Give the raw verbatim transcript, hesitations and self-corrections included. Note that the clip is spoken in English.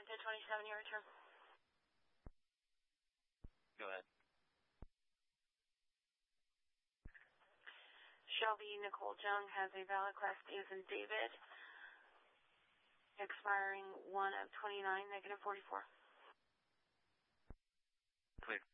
ten twenty-seven, your return. Go ahead. Shelby Nicole Jung has a valid Class D as in David, expiring one of twenty-nine, negative forty-four. Clear.